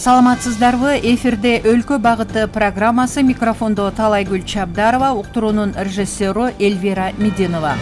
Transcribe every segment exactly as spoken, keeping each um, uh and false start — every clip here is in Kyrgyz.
Саламатсыздарбы? Эфирде Өлкө багыты программасы, микрофондо Талайгүл Чабдарова, уктуруунун режиссеру Эльвира Мединова.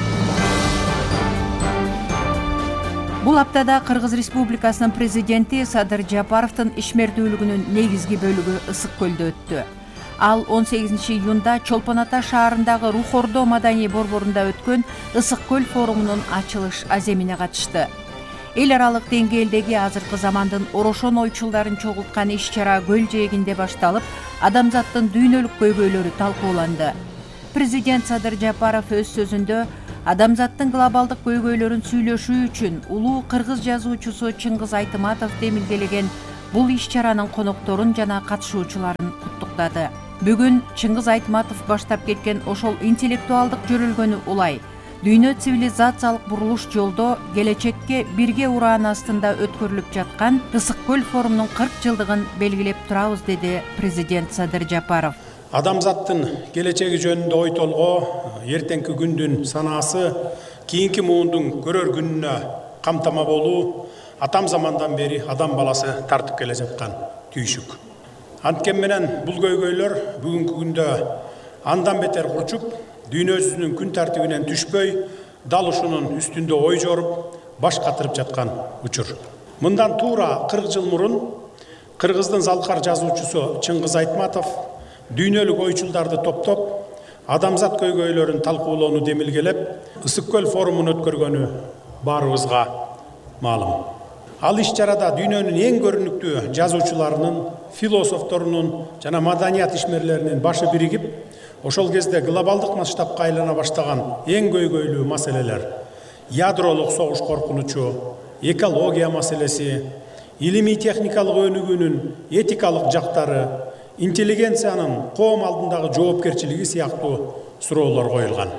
Бул аптада Кыргыз Республикасынын президенти Садыр Жапаровдун ишмердүүлүгүнүн негизги бөлүгү Ысык көлдө өттү. Ал он сегизинчи июнда Чолпон Ата шаарындагы Рухордо маданий борборунда өткөн Ысык көл форумунун ачылыш аземине катышты. Эл аралык деңгээлдеги азыркы замандын орошон ойчулдарын чогулткан иш-чара көл жээгинде башталып, адамзаттын дүйнөлүк көйгөйлөрү талкууланды. Президент Садыр Жапаров өз сөзүндө адамзаттын глобалдык көйгөйлөрүн сүйлөшүү үчүн улуу кыргыз жазуучусу Чыңгыз Айтматов демилгелеген бул иш-чаранын конокторун жана катышуучуларын куттуктады. Бүгүн Чыңгыз Айтматов баштап кеткен ошол интеллектуалдык жөрөлгөнү улай, дүйнө цивилизациялык бурулуш жолдо келечекке бирге ураан астында өткөрүлүп жаткан Ысык көл форумунун кырк жылдыгын белгилеп турабыз, деди президент Садыр Жапаров. Адамзаттын келечеги жөнүндө ой толгоо, эртеңки күндүн санаасы, кийинки муундун көрөр күнүнө камтама болуу атам замандан бери адам баласы тартып келе жаткан түйшүк. Анткени менен бул көйгөйлөр бүгүнкү күндө андан бетер курчуп, дүйнө жүзүнүн күн тартибинен түшпөй, дал ушунун үстүндө ой жоруп, баш катырып жаткан учур. Мындан туура кырк жыл мурун Кыргыздын залкар жазуучусу Чыңгыз Айтматов дүйнөлүк ойчулдарды топтоп, адамзат көйгөйлөрүн талкуулоону демилгелеп, Ысык көл форумун өткөргөнү баарыбызга маалым. Ал иш-чарада дүйнөнүн эң көрүнүктүү жазуучуларынын, философторунун жана маданият ишмерлеринин башы биригип, ошол кезде глобалдык масштабка айлана баштаган эң көйгөйлүү маселелер: ядролук согуш коркунучу, экология маселеси, илимий техникалык өнүгүүнүн этикалык жактары, интеллигенциянын коом алдындагы жоопкерчилиги сыяктуу суроолор коюлган.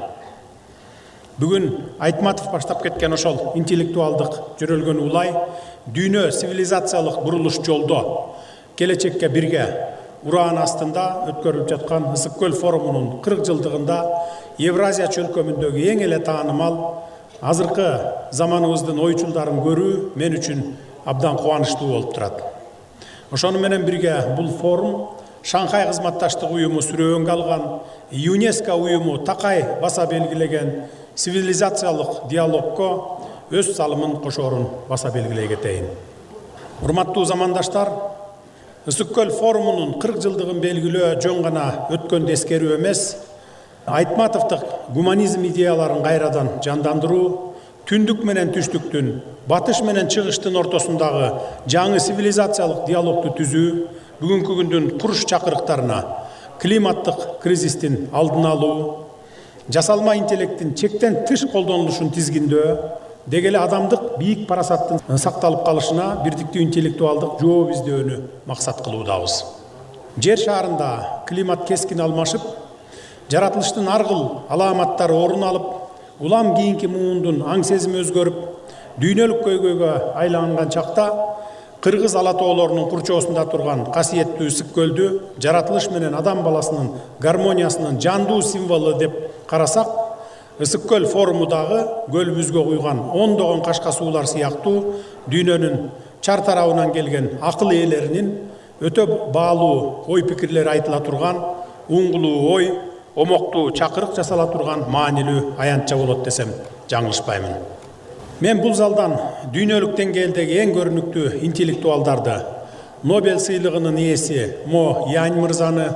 Бүгүн Айтматов баштап кеткен ошол интеллектуалдык жөрөлгөнү улай, дүйнө цивилизациялык бурулуш жолдо келечекке бирге ураан астында өткөрүлүп жаткан Ысык көл форумунун кырк жылдыгында Евразия чөлкөмүндөгү эң эле таанымал азыркы заманыбыздын ойчулдарын көрүү мен үчүн абдан кубанычтуу болуп турат. Ошону менен бирге бул форум Шанхай кызматташтык уюму сүрөөнгө алган, ЮНЕСКО уюму такай баса белгилеген цивилизациялык диалогко өз салымын кошоорун баса белгилей кетейин. Урматтуу замандаштар, Ысык көл форумунун кырк жылдыгын белгилөө жөн гана өткөндү эскерүү эмес, Айтматовдук гуманизм идеяларын кайрадан жандандыруу, түндүк менен түштүктүн, батыш менен чыгыштын ортосундагы жаңы цивилизациялык диалогду түзүү, бүгүнкү күндүн куруш чакырыктарына, климаттык кризистин алдын алуу, жасалма интеллекттин чектен тыш колдонулушун тизгиндөө, деги эле адамдык бийик парасаттын сакталып калышына бирдиктүү интеллектуалдык жооп издөөнү максат кылуудабыз. Жер шарында климат кескин алмашып, жаратылыштын ар кыл алааматтары орун алып, улам кийинки муундун аң сезими өзгөрүп, дүйнөлүк көйгөйгө айланган чакта Кыргыз ала тоолорунун курчоосунда турган касиеттүү Ысык көлдү жаратылыш менен адам баласынын гармониясынын жандуу символу деп карасак, Ысык көл форуму дагы көлүбүзгө куйган ондогон кашка суулар сыяктуу дүйнөнүн чар тарабынан келген акыл ээлеринин өтө баалуу ой пикирлери айтыла турган, уңгулуу ой, омоктуу чакырык жасала турган маанилүү аянтча болот десем жаңылышпаймын. Мен бул залдан дүйнөлүк деңгээлдеги эң көрүнүктүү интеллектуалдарды, Нобель сыйлыгынын ээси Мо Янь мырзаны,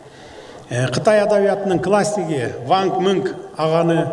Кытай адабиятынын классиги Ванг Мыңг аганы,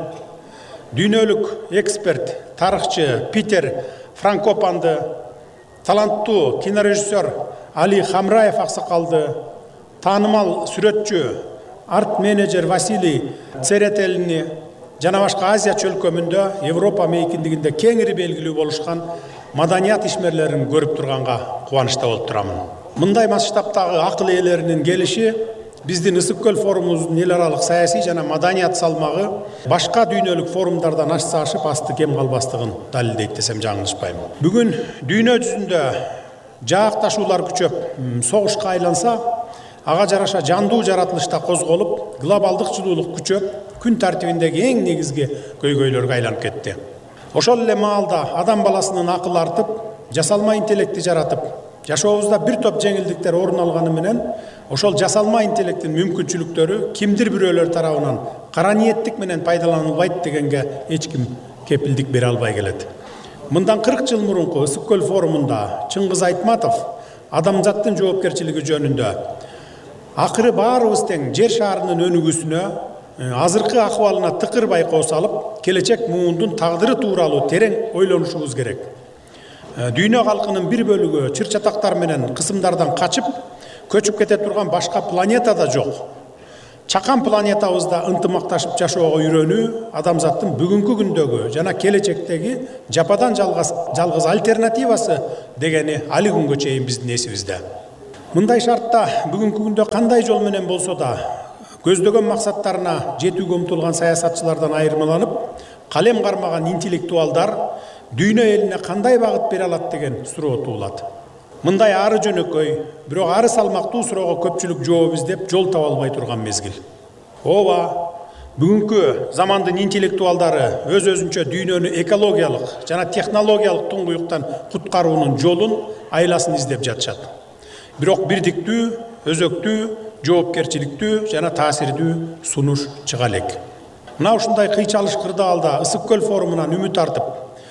дүйнөлүк эксперт, тарыхчы Питер Франкопанды, таланттуу кинорежиссер Али Хамраев аксакалды, таанымал сүрөтчү, арт-менеджер Василий Церетелини жана башка Азия чөлкөмүндө, Европа мейкиндигинде кеңири белгилүү болушкан маданият ишмерлерин көрүп турганга кубанычта болуп турамын. Мындай масштабтагы акыл ээлеринин келиши биздин Ысык көл форумубуздун эл аралык саясий жана маданият салмагы башка дүйнөлүк форумдардан ашса ашып асты кем калбастыгын далилдейт десем жаңылышпайм. Бүгүн дүйнө жүзүндө жаакташуулар күчөп, согушка айланса, ага жараша жандуу жаратылышта козголуп, глобалдык жылуулук күчөп, күн тартибиндеги эң негизги көйгөйлөргө айланып кетти. Ошол эле маалда адам баласынын акылы артып, жасалма интеллекти жаратып, Жашообузда бир топ жеңилдиктер орун алганы менен ошол жасалма интеллекттин мүмкүнчүлүктөрү кимдир бирөөлөр тарабынан кара ниеттик менен пайдаланылбайт дегенге эч ким кепилдик бере албай келет. Мындан кырк жыл мурунку Ысык көл форумунда Чыңгыз Айтматов адамзаттын жоопкерчилиги жөнүндө акыры баарыбыз тең жер шарынын өнүгүүсүнө, азыркы акыбалына тыкыр байкоо салып, келечек муундун тагдыры тууралуу терең ойлонушубуз керек. Дүйнө калкынын бир бөлүгү чыр чатактар менен кысымдардан качып, көчүп кете турган башка планетада жок. Чакан планетабызда ынтымакташып жашоого үйрөнүү адамзаттын бүгүнкү күндөгү жана келечектеги жападан жалгыз жалгыз альтернативасы дегени али күнгө чейин биздин эсибизде. Мындай шартта бүгүнкү күндө кандай жол менен болсо да көздөгөн максаттарына жетүүгө умтулган саясатчылардан айырмаланып, калем кармаган интеллектуалдар дүйнө элине кандай багыт бере алат деген суроо туулат. Мындай ары жөнөкөй, бирок ары салмактуу суроого көпчүлүк жооп издеп жол таба албай турган мезгил. Ооба, бүгүнкү замандын интеллектуалдары өз-өзүнчө дүйнөнү экологиялык жана технологиялык туңгуюктан куткаруунун жолун, айласын издеп жатышат. Бирок бирдиктүү, өзөктүү, жоопкерчиликтүү жана таасирдүү сунуш чыга элек. Мына ушундай кыйчалыш кырдаалда Ысык көл форумунан үмүт артып,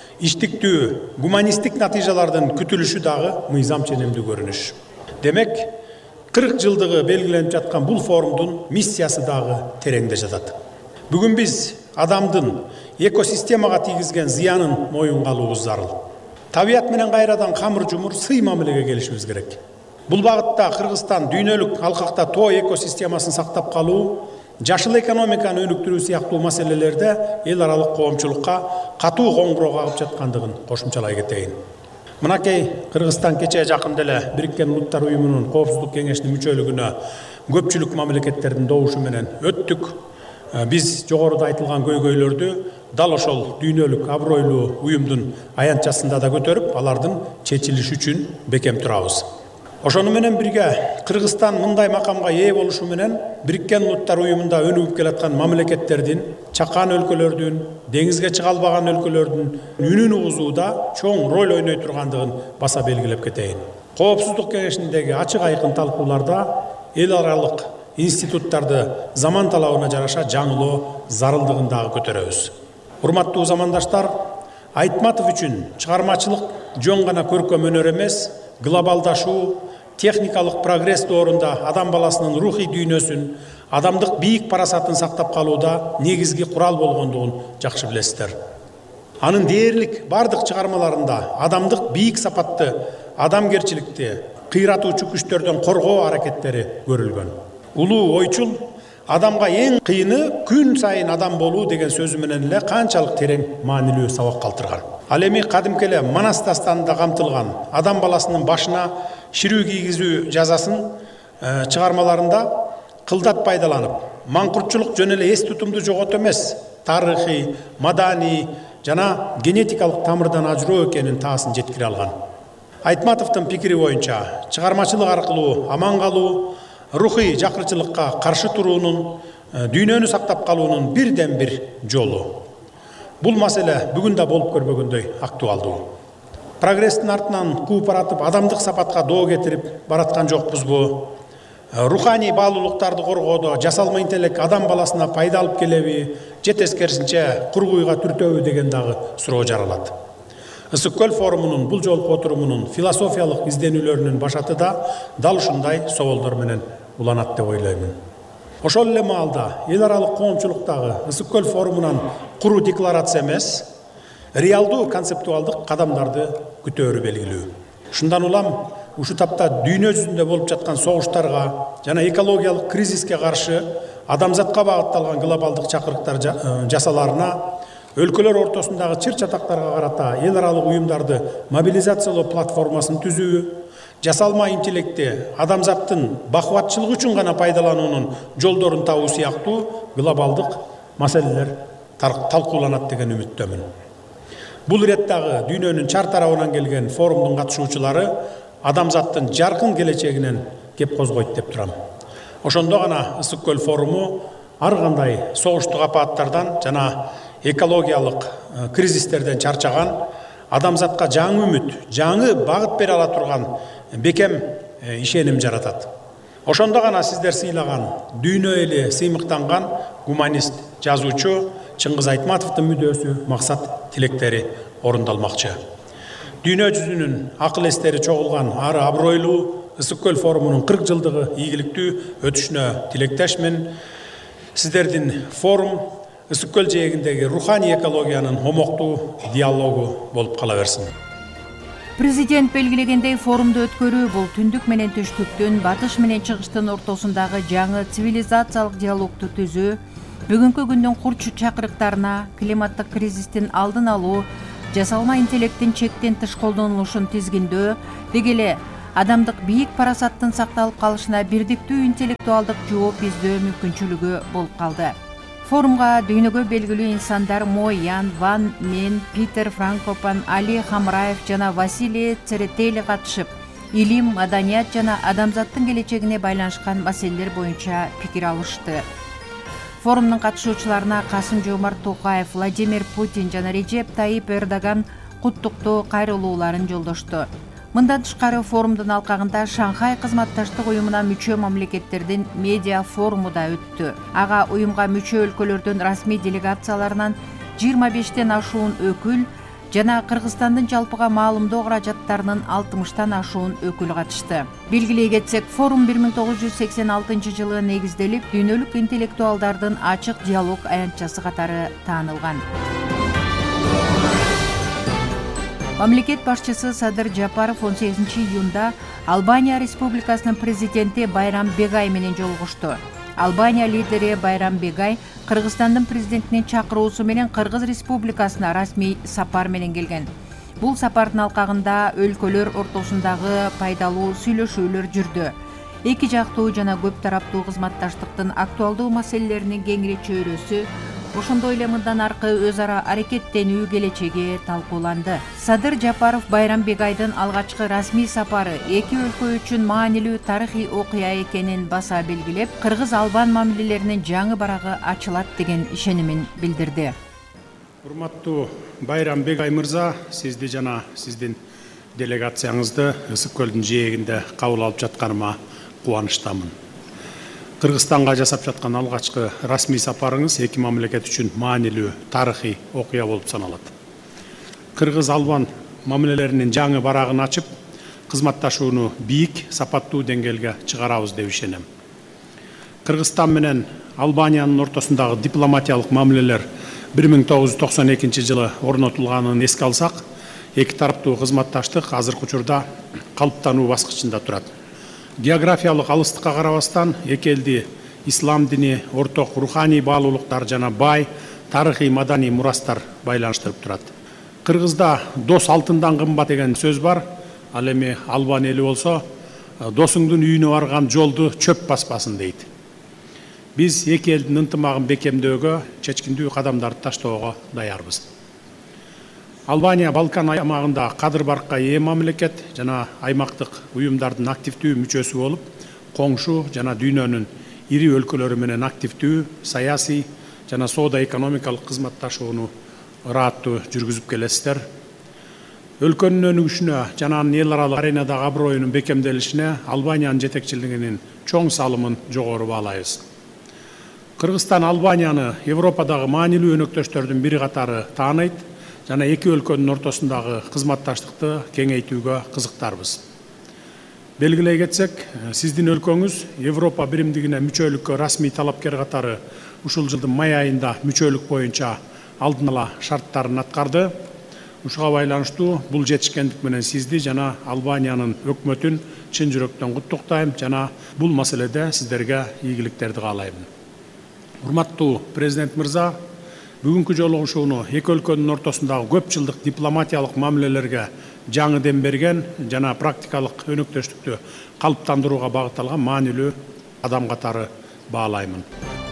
иштиктүү, гуманисттик натыйжалардын күтүлүшү дагы мыйзам ченемдүү көрүнүш. Демек, кырк жылдыгы белгиленип жаткан бул форумдун миссиясы дагы тереңде жатат. Бүгүн биз адамдын экосистемага тийгизген зыянын моюнга алуубуз зарыл. Табият менен кайрадан камыр жумур, сый мамилеге келишибиз керек. Бул багытта Кыргызстан дүйнөлүк алкакта тоо экосистемасын сактап калуу, жашыл экономиканы өнүктүрүү сыяктуу маселелерде эл аралык коомчулукка катуу коңгуроо кагып жаткандыгын кошумчалай кетейин. Мынакей Кыргызстан кечээ жакын деле Бириккен Улуттар уюмунун Коопсуздук кеңешинин мүчөлүгүнө көпчүлүк мамлекеттердин добушу менен өттүк. Биз жогоруда айтылган көйгөйлөрдү дал ошол дүйнөлүк абройлуу уюмдун аянтчасында да көтөрүп, алардын чечилиши үчүн бекем турабыз. Ошону менен бирге Кыргызстан мындай макамга ээ болушу менен Бириккен Улуттар уюмунда өнүгүп келаткан мамлекеттердин, чакан өлкөлөрдүн, деңизге чыга албаган өлкөлөрдүн үнүн угузууда чоң роль ойной тургандыгын баса белгилеп кетейин. Коопсуздук кеңешиндеги ачык айкын талкууларда эл аралык институттарды заман талабына жараша жаңылоо зарылдыгын дагы көтөрөбүз. Урматтуу замандаштар, Айтматов үчүн чыгармачылык жөн гана көркөм өнөр эмес, глобалдашуу, техникалык прогресс доорунда адам баласынын рухий дүйнөсүн, адамдык бийик парасатын сактап калууда негизги курал болгондугун жакшы билесиздер. Анын дээрлик бардык чыгармаларында адамдык бийик сапатты, адамгерчиликти, кыйратуучу күчтөрдөн коргоо аракеттери көрүлгөн. Улуу ойчул адамга эң кыйыны күн сайын адам болуу деген сөзү менен эле канчалык терең маанилүү сабак калтырган. Ал эми кадимки эле Манас дастанында камтылган адам баласынын башына ширүү кийгизүү жазасын чыгармаларында кылдат пайдаланып, маңкуртчулук жөн эле эс тутумду жогото эмес, тарыхый, маданий жана генетикалык тамырдан ажыроо экенин таасын жеткире алган. Айтматовдун пикири боюнча, чыгармачылык аркылуу аман калуу, рухий жакырчылыкка каршы туруунун, дүйнөнү сактап калуунун бирден бир жолу. Бул маселе бүгүн да болуп көрбөгөндөй актуалдуу. Прогресстин артынан кууп баратып, адамдык сапатка доо кетирип бараткан жокпузбу? Руханий баалуулуктарды коргоодо жасалма интеллект адам баласына пайда алып келеби, же тескерисинче кургуйга түртөбү деген дагы суроо жаралат. Ысык көл форумунун бул жолку отурумунун философиялык изденүүлөрүнүн башаты да дал ушундай соолдор менен уланат деп ойлоймун. Ошол эле маалда эл аралык коомчулуктагы Ысык көл форумунан куру декларация эмес, реалдуу концептуалдык кадамдарды күтөөрү белгилүү. Ушундан улам ушу тапта дүйнө жүзүндө болуп жаткан согуштарга жана экологиялык кризиске каршы адамзатка багытталган глобалдык чакырыктар жасаларына, өлкөлөр ортосундагы чыр чатактарга карата эл аралык уюмдарды мобилизациялоо платформасын түзүү, жасалма интеллекти адамзаттын бакубатчылыгы үчүн гана пайдалануунун жолдорун табуу сыяктуу глобалдык маселелер талкууланат деген үмүттөмүн. Бул иреттагы дүйнөнүн чар тарабынан келген форумдун катышуучулары адамзаттын жаркын келечегинен кеп козгойт деп турам. Ошондо гана Ысык көл форуму ар кандай согуштук апааттардан жана экологиялык кризистерден чарчаган, адамзатка жаңы үмүт, жаңы багыт бере ала турган бекем ишеним жаратат. Ошондо гана сиздер сыйлаган, дүйнө эли сыймыктанган гуманист, жазуучу Чыңгыз Айтматовдун мүдөөсү, максат тилектери орундалмакчы. Дүйнө жүзүнүн акыл эстери чогулган ары абройлуу Ысык көл форумунун кырк жылдыгы ийгиликтүү өтүшүнө тилектешмин. Сиздердин форум Ысык көл жээгиндеги руханий экологиянын омоктуу диалогу болуп кала берсин. Президент белгилегендей, форумду өткөрүү бул түндүк менен түштүктүн, батыш менен чыгыштын ортосундагы жаңы цивилизациялык диалогду түзүү, бүгүнкү күндүн курч чакырыктарына, климаттык кризистин алдын алуу, жасалма интеллекттин чектен тыш колдонулушун тизгиндөө, деги эле адамдык бийик парасаттын сакталып калышына бирдиктүү интеллектуалдык жооп издөө мүмкүнчүлүгү болуп калды. Форумга дүйнөгө белгилүү инсандар Мо Ян, Ван Мен, Питер Франкопан, Али Хамраев жана Василий Церетели катышып, илим, маданият жана адамзаттын келечегине байланышкан маселелер боюнча пикир алышты. Форумдун катышуучуларына Касым-Жомарт Токаев, Владимир Путин жана Режеп Тайип Эрдоган куттуктоо кайрылууларын жолдошту. Мындан тышкары форумдун алкагында Шанхай кызматташтык уюмуна мүчө мамлекеттердин медиа форуму да өттү. Ага уюмга мүчө өлкөлөрдүн расмий делегацияларынан жыйырма бештен ашуун өкүл жана Кыргызстандын жалпыга маалымдоо каражаттарынын алтымыштан ашуун өкүлү катышты. Белгилей кетсек, форум бир миң тогуз жүз сексен алтынчы жылы негизделип, дүйнөлүк интеллектуалдардын ачык диалог аянтчасы катары таанылган. Мамлекет башчысы Садыр Жапаров он сегизинчи июнда Албания Республикасынын президенти Байрам Бегай менен жолугушту. Албания лидери Байрам Бегай Кыргызстандын президентинин чакыруусу менен Кыргыз Республикасына расмий сапар менен келген. Бул сапардын алкагында өлкөлөр ортосундагы пайдалуу сүйлөшүүлөр жүрдү. Эки жактуу жана көп тараптуу кызматташтыктын актуалдуу маселелеринин кеңири чөйрөсү, ошондой эле мындан аркы өз ара аракеттенүү келечеги талкууланды. Садыр Жапаров Байрам Бегайдын алгачкы расмий сапары эки өлкө үчүн маанилүү тарыхый окуя экенин баса белгилеп, кыргыз-албан мамилелеринин жаңы барагы ачылат деген ишенимин билдирди. Урматтуу Байрам Бегай мырза, сизди жана сиздин делегацияңызды Ысык көлдүн жээгинде кабыл алып жатканыма кубанычтамын. Кыргызстанга жасап жаткан алгачкы расмий сапарыңыз эки мамлекет үчүн маанилүү тарыхый окуя болуп саналат. Кыргыз-албан мамилелеринин жаңы барагын ачып, кызматташууну бийик, сапаттуу деңгээлге чыгарабыз деп ишенем. Кыргызстан менен Албаниянын ортосундагы дипломатиялык мамилелер бир миң тогуз жүз токсон экинчи жылы орнотулганын эске алсак, эки тараптуу кызматташтык азыркы учурда калыптануу баскычында турат. Географиялык алыстыкка карабастан эки элди ислам дини, орток руханий баалуулуктар жана бай тарыхый маданий мурастар байланыштырып турат. Кыргызда дос алтындан кымбат деген сөз бар. Ал эми Албан эли болсо, досуңдун үйүнө барган жолду чөп баспасын дейт. Биз эки элдин ынтымагын бекемдөөгө, чечкиндүү кадамдарды таштоого даярбыз. Албания Балкан аймагында кадыр баркка ээ мамлекет жана аймактык уюмдардын активдүү мүчөсү болуп, коңшу жана дүйнөнүн ири өлкөлөрү менен активдүү саясий жана соода-экономикалык кызматташууну ырааттуу жүргүзүп келесиздер. Өлкөнүн өнүгүшүнө жана анын эл аралык аренадагы аброюнун бекемделишине Албаниянын жетекчилигинин чоң салымын жогору баалайбыз. Кыргызстан Албанияны Европадагы маанилүү өнөктөштөрдүн бири катары тааныйт жана эки өлкөнүн ортосундагы кызматташтыкты кеңейтүүгө кызыктарбыз. Белгилей кетсек, сиздин өлкөңүз Европа биримдигине мүчөлүккө расмий талапкер катары ушул жылдын май айында мүчөлүк боюнча алдын ала шарттарын аткарды. Ушуга байланыштуу бул жетишкендик менен сизди жана Албаниянын өкмөтүн чын жүрөктөн куттуктайм жана бул маселеде сиздерге ийгиликтерди каалайм. Урматтуу президент мырза, бүгүнкү жолугушууну эки өлкөнүн ортосундагы көп жылдык дипломатиялык мамилелерге жаңы дем берген жана практикалык өнөктөштүктү калыптандырууга багытталган маанилүү кадам катары баалаймын.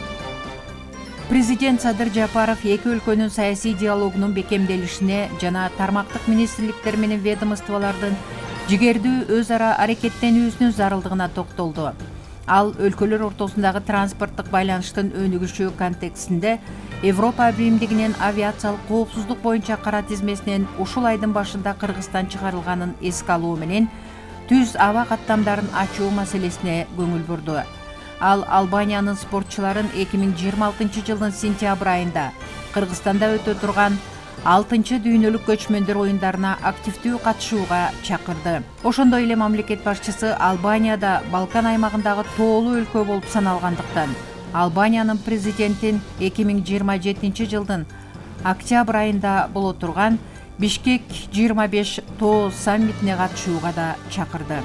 Президент Садыр Жапаров эки өлкөнүн саясий диалогунун бекемделишине жана тармактык министрликтер менен ведомстволордун жигердүү өз ара аракеттенүүсүнүн зарылдыгына токтолду. Ал өлкөлөр ортосундагы транспорттук байланыштын өнүгүшү контекстинде Европа биримдигинин авиациялык коопсуздук боюнча кара тизмесинен ушул айдын башында Кыргызстан чыгарылганын эске алуу менен түз аба каттамдарын ачуу маселесине көңүл бурду. Ал Албаниянын спортчуларын эки миң жыйырма алтынчы жылдын сентябрь айында Кыргызстанда өтө турган алтынчы дүйнөлүк көчмөндөр оюндарына активдүү катышууга чакырды. Ошондой эле мамлекет башчысы Албанияда Балкан аймагындагы тоолуу өлкө болуп саналгандыктан Албаниянын президентин эки миң жыйырма жетинчи жылдын октябрь айында боло турган Бишкек жыйырма беш тоо саммитине катышууга да чакырды.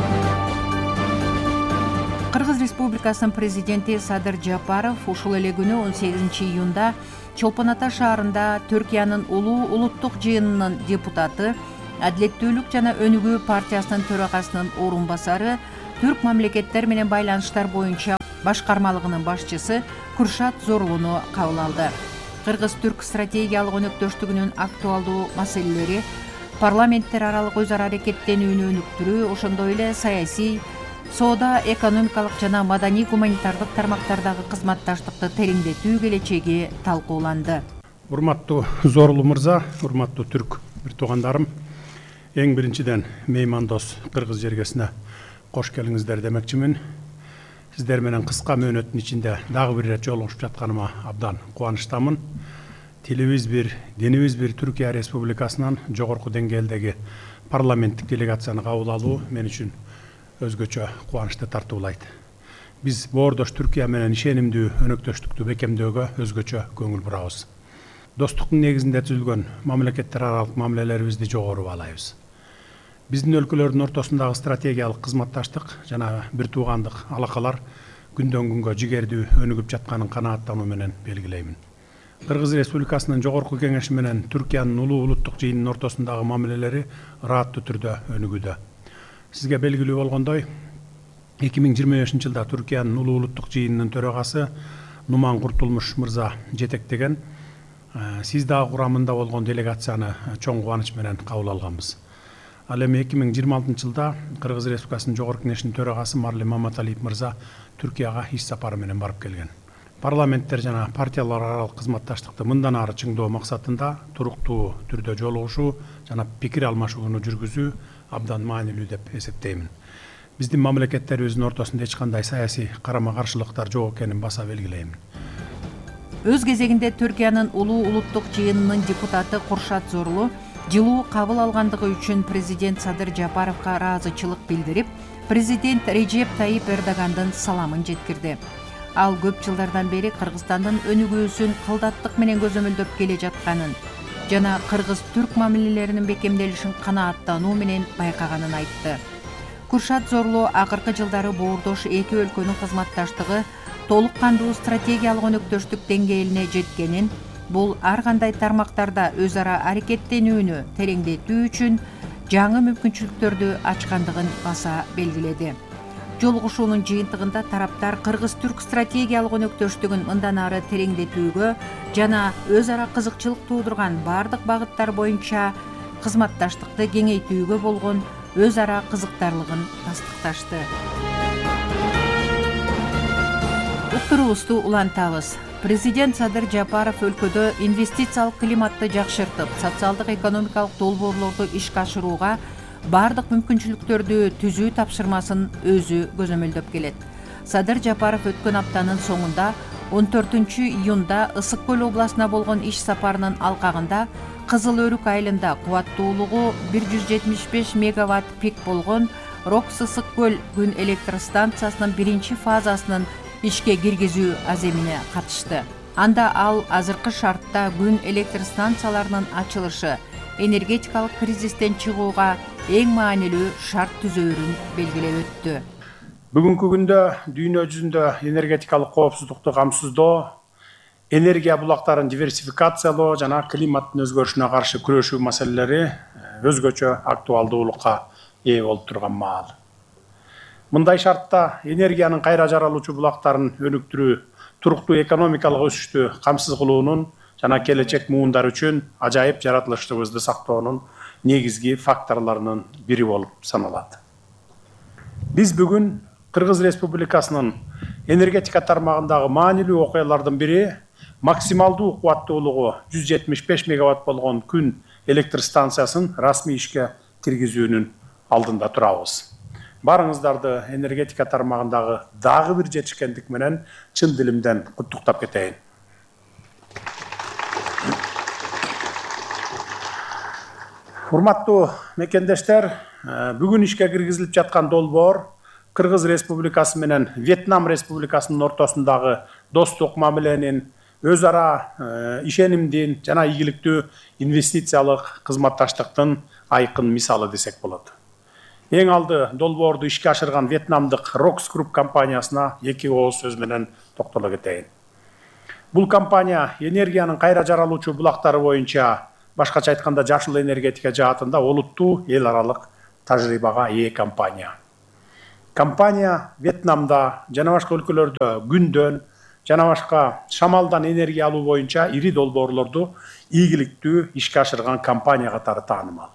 Кыргыз Республикасынын президенти Садыр Жапаров ушул эле күнү он сегизинчи июнда Чолпон Ата шаарында Түркиянын улуу улуттук жыйынынын депутаты, Адилеттүүлүк жана өнүгүү партиясынын төрагасынын орун басары, түрк мамлекеттер менен байланыштар боюнча башкармалыгынын башчысы Куршат Зорлуну кабыл алды. Кыргыз-түрк стратегиялык өнөктөштүгүнүн актуалдуу маселелери, парламенттер аралык өз ара аракеттенүүнү өнүктүрүү, ошондой эле саясий, соода, экономикалык жана маданий гуманитардык тармактардагы кызматташтыкты тереңдетүү келечеги талкууланды. Урматтуу Зорлу мырза, урматтуу түрк бир туугандарым, эң биринчиден меймандос кыргыз жергесине кош келиңиздер демекчимин. Сиздер менен кыска мөөнөттүн ичинде дагы бир ирет жолугушуп жатканыма абдан кубанычтамын. Тилибиз бир, динибиз бир Түркия Республикасынан жогорку деңгээлдеги парламенттик делегацияны кабыл алуу мен үчүн өзгөчө кубанычты тартуулайт. Биз боордош Түркия менен ишенимдүү өнөктөштүктү бекемдөөгө өзгөчө көңүл бурабыз. Достуктун негизинде түзүлгөн мамлекеттер аралык мамилелерибизди жогору баалайбыз. Биздин өлкөлөрдүн ортосундагы стратегиялык кызматташтык жана бир туугандык алакалар күндөн күнгө жигердүү өнүгүп жатканын канааттануу менен белгилеймин. Кыргыз Республикасынын жогорку кеңеши менен Түркиянын улуу улуттук жыйынынын ортосундагы мамилелери ырааттуу түрдө өнүгүүдө. Сизге белгилүү болгондой, эки миң жыйырма бешинчи жылда Түркиянын улуу улуттук жыйынынын төрагасы Нуман Куртулмуш мырза жетектеген сиз дагы курамында болгон делегацияны чоң кубаныч менен кабыл алганбыз. Ал эми эки миң жыйырма алтынчы жылда Кыргыз Республикасынын жогорку кеңешинин төрагасы Марлен Маматалиев мырза Түркияга иш сапары менен барып келген. Парламенттер жана партиялар аралык кызматташтыкты мындан ары чыңдоо максатында туруктуу түрдө жолугушуу жана пикир алмашууну жүргүзүү абдан маанилүү деп эсептеймин. Биздин мамлекеттерибиздин ортосунда эч кандай саясий карама-каршылыктар жок экенин баса белгилеймин. Өз кезегинде Түркиянын улуу улуттук жыйынынын депутаты Куршат Зорлу жылуу кабыл алгандыгы үчүн президент Садыр Жапаровго ыраазычылык билдирип, президент Режеп Тайип Эрдогандын саламын жеткирди. Ал көп жылдардан бери Кыргызстандын өнүгүүсүн кылдаттык менен көзөмөлдөп келе жатканын жана кыргыз-түрк мамилелеринин бекемделишин канааттануу менен байкаганын айтты. Куршат Зорлу акыркы жылдары боордош эки өлкөнүн кызматташтыгы толук кандуу стратегиялык өнөктөштүк деңгээлине жеткенин, бул ар кандай тармактарда өз ара аракеттенүүнү тереңдетүү үчүн жаңы мүмкүнчүлүктөрдү ачкандыгын баса белгиледи. Жолугушуунун жыйынтыгында тараптар кыргыз-түрк стратегиялык өнөктөштүгүн мындан ары тереңдетүүгө жана өз ара кызыкчылык туудурган бардык багыттар боюнча кызматташтыкты кеңейтүүгө болгон өз ара кызыктарлыгын тастыкташты. Уктуруубузду улантабыз. Президент Садыр Жапаров өлкөдө инвестициялык климатты жакшыртып, социалдык экономикалык долбоорлорду ишке ашырууга бардык мүмкүнчүлүктөрдү түзүү тапшырмасын өзү көзөмөлдөп келет. Садыр Жапаров өткөн аптанын соңунда он төртүнчү июнда Ысык көл областына болгон иш сапарынын алкагында Кызыл Өрүк айылында кубаттуулугу бир жүз жетимиш беш мегаватт пик болгон Рокс Ысык көл күн электр станциясынын биринчи фазасынын ишке киргизүү аземине катышты. Анда ал азыркы шартта күн электр станцияларынын ачылышы энергетикалык кризистен чыгууга эң маанилүү шарт түзөөрүн белгилеп өттү. Бүгүнкү күндө дүйнө жүзүндө энергетикалык коопсуздукту камсыздоо, энергия булактарын диверсификациялоо жана климаттын өзгөрүшүнө каршы күрөшүү маселелери өзгөчө актуалдуулукка ээ болуп турган маал. Мындай шартта энергиянын кайра жаралуучу булактарын өнүктүрүү, туруктуу экономикалык өсүштү камсыз кылуунун жана келечек муундар үчүн ажайып жаратылыштыбызды сактоонун негизги факторлорунун бири болуп саналат. Биз бүгүн Кыргыз Республикасынын энергетика тармагындагы маанилүү окуялардын бири максималдуу кубаттуулугу жүз жетимиш беш мегаватт болгон күн электр станциясын расмий ишке киргизүүнүн алдында турабыз. Барыңыздарды энергетика тармагындагы дагы бир жетишкендик менен чын дилимден куттуктап кетейин. Урматтуу мекендештер, бүгүн ишке киргизилип жаткан долбоор Кыргыз Республикасы менен Вьетнам Республикасынын ортосундагы достук мамиленин, өз ара ишенимдин жана ийгиликтүү инвестициялык кызматташтыктын айкын мисалы десек болот. Эң алды долбоорду ишке ашырган Вьетнамдык Rox Group компаниясына эки ооз сөз менен токтоло кетейин. Бул компания энергиянын кайра жаралуучу булактары боюнча, башкача айтканда жашыл энергетика жаатында олуттуу эл аралык тажрыйбага ээ компания. Компания Вьетнамда жана башка өлкөлөрдө күндөн жана башка шамалдан энергия алуу боюнча ири долбоорлорду ийгиликтүү ишке ашырган компания катары таанымал.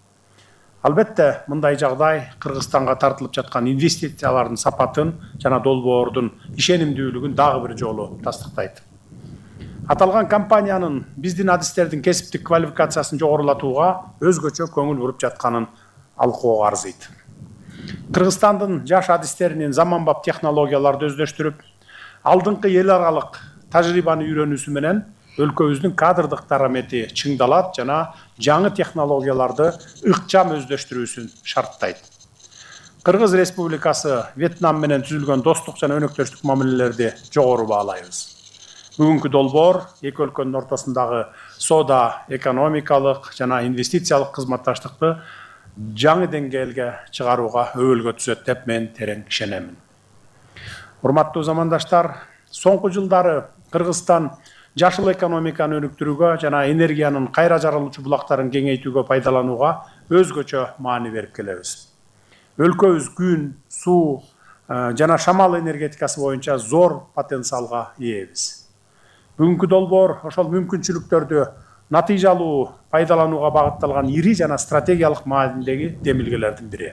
Албетте, мындай жагдай Кыргызстанга тартылып жаткан инвестициялардын сапатын жана долбоордун ишенимдүүлүгүн дагы бир жолу тастыктайт. Аталган компаниянын биздин адистердин кесиптик квалификациясын жогорулатууга өзгөчө көңүл буруп жатканын алкууга арзыйт. Кыргызстандын жаш адистеринин заманбап технологияларды өздөштүрүп, алдыңкы эл аралык тажрыйбаны үйрөнүүсү менен өлкөбүздүн кадрдык дарамети чыңдалат жана жаңы технологияларды ыкчам өздөштүрүүсүн шарттайт. Кыргыз Республикасы Вьетнам менен түзүлгөн достук жана өнөктөштүк мамилелерди жогору баалайбыз. Бүгүнкү долбоор эки өлкөнүн ортосундагы соода, экономикалык жана инвестициялык кызматташтыкты жаңы деңгээлге чыгарууга өбөлгө түзөт деп мен терең ишенемин. Урматтуу замандаштар, соңку жылдары Кыргызстан жашыл экономиканы өнүктүрүүгө жана энергиянын кайра жаралуучу булактарын кеңейтүүгө пайдаланууга өзгөчө маани берип келебиз. Өлкөбүз күн, суу жана шамал энергетикасы боюнча зор потенциалга ээбиз. Бүгүнкү долбоор ошол мүмкүнчүлүктөрдү натыйжалуу пайдаланууга багытталган ири жана стратегиялык маанидеги демилгелердин бири.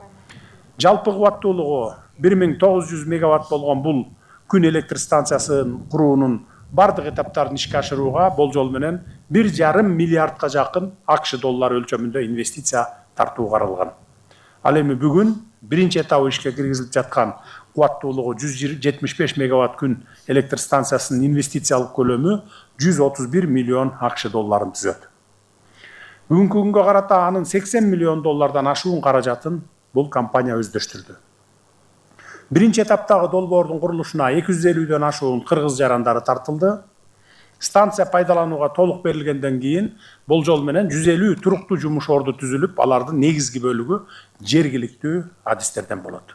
Жалпы кубаттуулугу бир миң тогуз жүз мегаватт болгон бул күн электр станциясын куруунун бардык этаптарын ишке ашырууга болжол менен бир жарым миллиардка жакын АКШ доллары өлчөмүндө инвестиция тартуу каралган. Ал эми бүгүн биринчи этабы ишке киргизилип жаткан кубаттуулугу жүз жетимиш беш мегаватт күн электр станциясынын инвестициялык көлөмү жүз отуз бир миллион АКШ долларын түзөт. Бүгүнкү күнгө карата анын сексен миллион доллардан ашуун каражатын бул компания өздөштүрдү. Биринчи этаптагы долбоордун курулушуна эки жүз элүүдөн ашуун кыргыз жарандары тартылды. Станция пайдаланууга толук берилгенден кийин болжол менен жүз элүү туруктуу жумуш орду түзүлүп, алардын негизги бөлүгү жергиликтүү адистерден болот.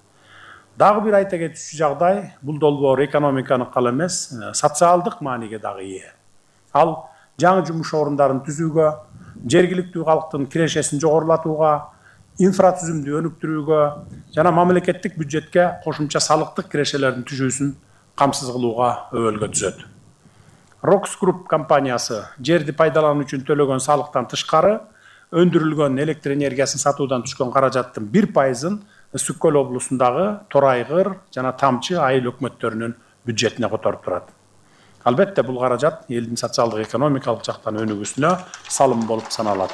Дагы бир айта кетүүчү жагдай, бул долбоор экономиканы гана эмес, социалдык мааниге дагы ээ. Ал жаңы жумуш орундарын түзүүгө, жергиликтүү калктын кирешесин жогорулатууга, инфратүзүмдү өнүктүрүүгө жана мамлекеттик бюджетке кошумча салыктык кирешелердин түшүүсүн камсыз кылууга өбөлгө түзөт. Rox Group компаниясы жерди пайдалануу үчүн төлөгөн салыктан тышкары өндүрүлгөн электр энергиясын сатуудан түшкөн каражаттын бир пайызын Ысык көл облусундагы Торайгыр жана Тамчы айыл өкмөттөрүнүн бюджетине которуп турат. Албетте, бул каражат элдин социалдык экономикалык жактан өнүгүүсүнө салым болуп саналат.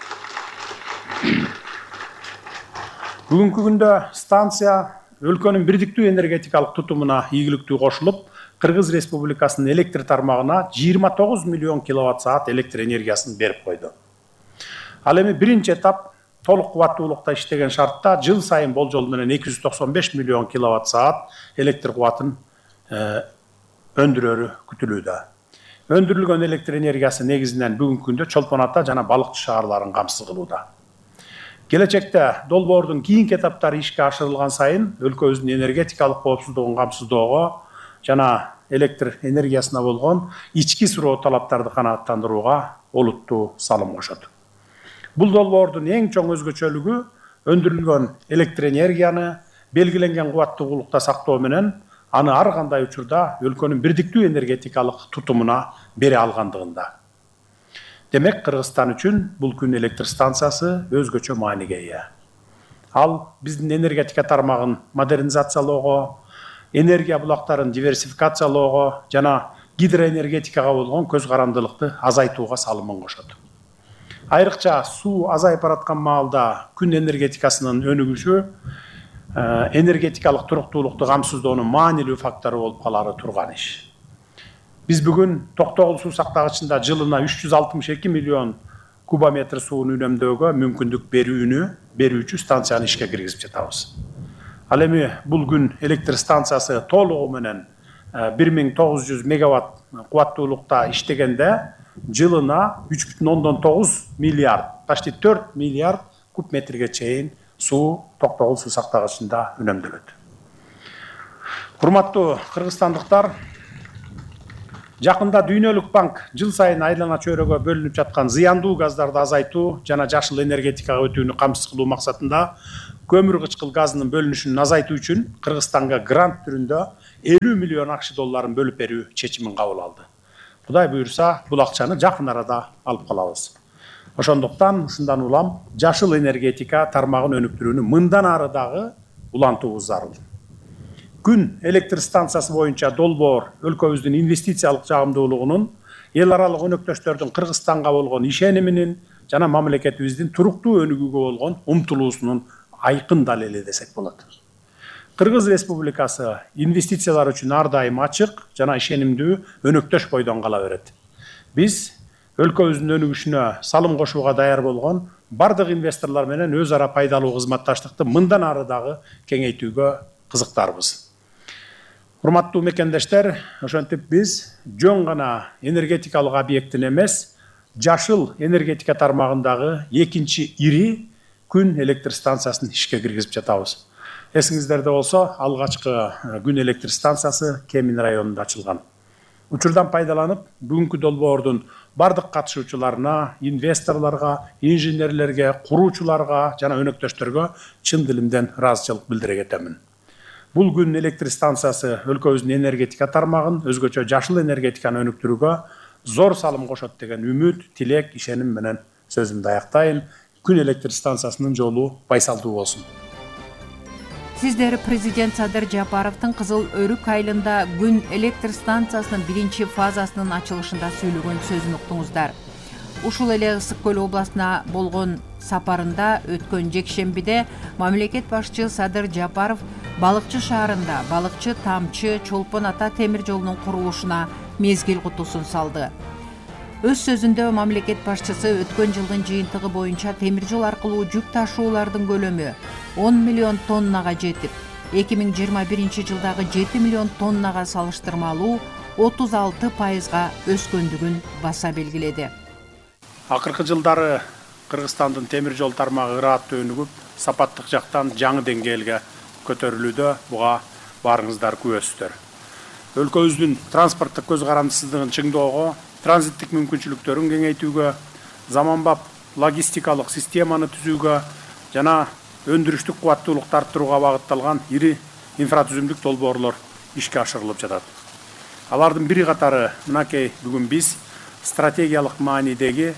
Бүгүнкү күндө станция өлкөнүн бирдиктүү энергетикалык тутумуна ийгиликтүү кошулуп, Кыргыз Республикасынын электр тармагына жыйырма тогуз миллион киловатт саат электр энергиясын берип койду. Ал эми биринчи этап толук кубаттуулукта иштеген шартта жыл сайын болжол менен эки жүз токсон беш миллион киловатт саат электр кубатын өндүрөрү күтүлүүдө. Өндүрүлгөн электр энергиясы негизинен бүгүнкү күндө Чолпон Ата жана Балыкчы шаарларын камсыз кылууда. Келечекте долбоордун кийинки этаптары ишке ашырылган сайын өлкөбүздүн энергетикалык коопсуздугун камсыздоого жана электр энергиясына болгон ички суроо талаптарды канааттандырууга олуттуу салым кошот. Бул долбоордун эң чоң өзгөчөлүгү өндүрүлгөн электр энергияны белгиленген кубаттуулукта сактоо менен аны ар кандай учурда өлкөнүн бирдиктүү энергетикалык тутумуна бере алгандыгында. Демек, Кыргызстан үчүн бул күн электр станциясы өзгөчө мааниге ээ. Ал биздин энергетика тармагын модернизациялоого, энергия булактарын диверсификациялоого жана гидроэнергетикага болгон көз карандылыкты азайтууга салымын кошот. Айрыкча суу азайып бараткан маалда күн энергетикасынын өнүгүшү энергетикалык туруктуулукту камсыздоонун маанилүү фактору болуп калары турган иш. Биз бүгүн Токтогул суу сактагычында жылына үч жүз алтымыш эки миллион кубометр сууну үнөмдөөгө мүмкүндүк берүүнү берүүчү станцияны ишке киргизип жатабыз. Ал эми бул күн электр станциясы толугу менен бир миң тогуз жүз мегаватт кубаттуулукта иштегенде жылына үч бүтүн ондон тогуз миллиард, почти төрт миллиард куб метрге чейин суу Токтогул суу сактагычында үнөмдөлөт. Урматтуу кыргызстандыктар, жакында Дүйнөлүк банк жыл сайын айлана чөйрөгө бөлүнүп жаткан зыяндуу газдарды азайтуу жана жашыл энергетикага өтүүнү камсыз кылуу максатында көмүр кычкыл газынын бөлүнүшүн азайтуу үчүн Кыргызстанга грант түрүндө элүү миллион акш долларын бөлүп берүү чечимин кабыл алды. Кудай буюрса, бул акчаны жакын арада алып калабыз. Ошондуктан ушундан улам жашыл энергетика тармагын өнүктүрүүнү мындан ары дагы улантуубуз зарыл. Күн электр станциясы боюнча долбоор өлкөбүздүн инвестициялык жагымдуулугунун, эл аралык өнөктөштөрдүн Кыргызстанга болгон ишениминин жана мамлекетибиздин туруктуу өнүгүүгө болгон умтулуусунун айкын далили десек болот. Кыргыз Республикасы инвестициялар үчүн ар дайым ачык жана ишенимдүү өнөктөш бойдон кала берет. Биз өлкөбүздүн өнүгүшүнө салым кошууга даяр болгон бардык инвесторлор менен өз ара пайдалуу кызматташтыкты мындан ары дагы кеңейтүүгө кызыктарбыз. Урматтуу мекендештер, ошентип биз жөн гана энергетикалык объекттин эмес, жашыл энергетика тармагындагы экинчи ири күн электр станциясын ишке киргизип жатабыз. Эсиңиздерде болсо, алгачкы күн электр станциясы Кемин районунда ачылган. Учурдан пайдаланып, бүгүнкү долбоордун бардык катышуучуларына, инвесторлорго, инженерлерге, куруучуларга жана өнөктөштөргө чын дилимден ыраазычылык билдире кетемин. Бул күн электр станциясы өлкөбүздүн энергетика тармагын, өзгөчө жашыл энергетиканы өнүктүрүүгө зор салым кошот деген үмүт, тилек, ишеним менен сөзүмдү аяктайын. Күн электр станциясынын жолу байсалдуу болсун. Сиздер президент Садыр Жапаровдун Кызыл Өрүк айылында күн электр станциясынын биринчи фазасынын ачылышында сүйлөгөн сөзүн уктуңуздар. Ушул эле Ысык Көл областына болгон сапарында өткөн жекшембиде мамлекет башчы Садыр Жапаров Балыкчы шаарында Балыкчы Тамчы Чолпон Ата темир жолунун курулушуна мезгил кутусун салды. Өз сөзүндө мамлекет башчысы өткөн жылдын жыйынтыгы боюнча темир жол аркылуу жүк ташуулардын көлөмү он миллион тоннага жетип, эки миң жыйырма биринчи жылдагы жети миллион тоннага салыштырмалуу отуз алты пайызга өскөндүгүн баса белгиледи. Акыркы жылдары Кыргызстандын темир жол тармагы ырааттуу өнүгүп, сапаттык жактан жаңы деңгээлге көтөрүлүүдө, буга барыңыздар күбөсүздөр. Өлкөбүздүн транспорттук көз карандысыздыгын чыңдоого, транзиттик мүмкүнчүлүктөрүн кеңейтүүгө, заманбап логистикалык системаны түзүүгө жана өндүрүштүк кубаттуулукту арттырууга багытталган ири инфратүзүмдүк долбоорлор ишке ашырылып жатат. Алардын бири катары мынакей бүгүн биз стратегиялык маанидеги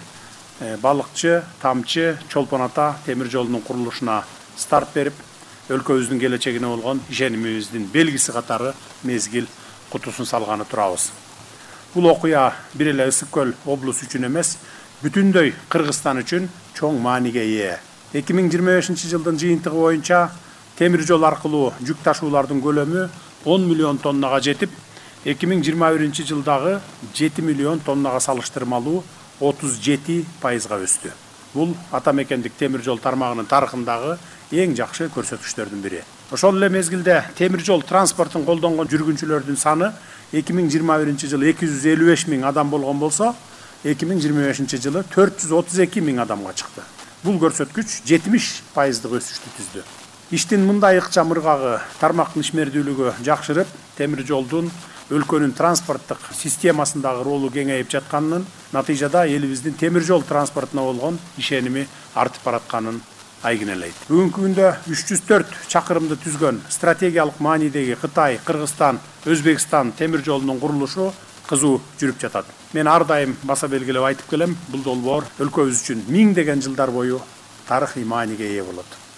Балыкчы, Тамчы, Чолпон Ата темир жолунун курулушуна старт берип, өлкөбүздүн келечегине болгон ишенимибиздин белгиси катары мезгил кутусун салганы турабыз. Бул окуя бир эле Ысык Көл облусу үчүн эмес, бүтүндөй Кыргызстан үчүн чоң мааниге ээ. эки миң жыйырма бешинчи жылдын жыйынтыгы боюнча темир жол аркылуу жүк ташуулардын көлөмү он миллион тоннага жетип, эки миң жыйырма биринчи жылдагы жети миллион тоннага салыштырмалуу отуз жети пайызга өстү. Бул ата мекендик темир жол тармагынын тарыхындагы эң жакшы көрсөткүчтөрдүн бири. Ошол эле мезгилде темир жол транспортун колдонгон жүргүнчүлөрдүн саны эки миң жыйырма биринчи жылы эки жүз элүү беш миң адам болгон болсо, эки миң жыйырма бешинчи жылы төрт жүз отуз эки миң адамга чыкты. Бул көрсөткүч жетимиш пайыздык өсүштү түздү. Иштин мындай ыкчам ыргагы тармактын ишмердүүлүгү жакшырып, темир жолдун өлкөнүн транспорттук системасындагы ролу кеңейип жатканын, натыйжада элибиздин темир жол транспортуна болгон ишеними артып баратканын айгинелейт. Бүгүнкү күндө үч жүз төрт чакырымды түзгөн стратегиялык маанидеги Кытай, Кыргызстан, Өзбекстан темир жолунун курулушу кызуу жүрүп жатат. Мен ар дайым баса белгилеп айтып келем, бул долбоор өлкөбүз үчүн миңдеген жылдар бою тарыхый мааниге ээ болот.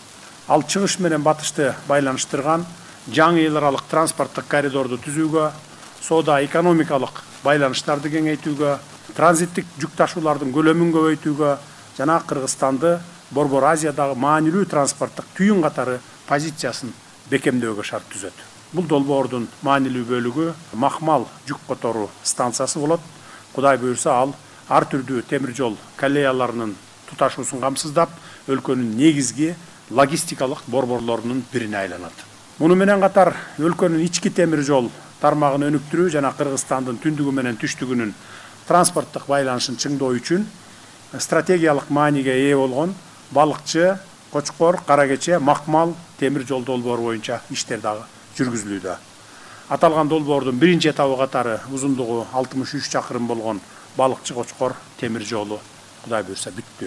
ал чыгыш менен батышты байланыштырган жаңы эл аралык транспорттук коридорду түзүүгө, соода экономикалык байланыштарды кеңейтүүгө, транзиттик жүк ташуулардын көлөмүн көбөйтүүгө жана Кыргызстанды Борбор Азиядагы маанилүү транспорттук түйүн катары позициясын бекемдөөгө шарт түзөт. Бул долбоордун маанилүү бөлүгү Махмал жүк которуу станциясы болот. Кудай буйрса ал ар түрдүү темир жол коллеяларынын туташуусун камсыздап, өлкөнүн негизги логистикалык борборлорунун бирине айланат. Муну менен катар өлкөнүн ички темир жол тармагын өнүктүрүү жана Кыргызстандын түндүгү менен түштүгүнүн транспорттук байланышын чыңдоо үчүн стратегиялык мааниге ээ болгон Балыкчы, Кочкор, Каракече, Махмал темир жол долбоору боюнча иштер дагы жүргүзүлүүдө. Аталган долбоордун биринчи этабы катары узундугу алтымыш үч чакырым болгон Балыкчы Кочкор темир жолу Кудай буйрса бүттү.